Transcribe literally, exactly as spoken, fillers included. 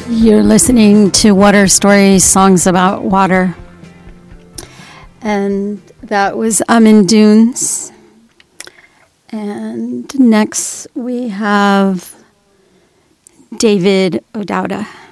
You're listening to Water Stories, Songs About Water. And that was Amin Dunes. And next we have David O'Dowda.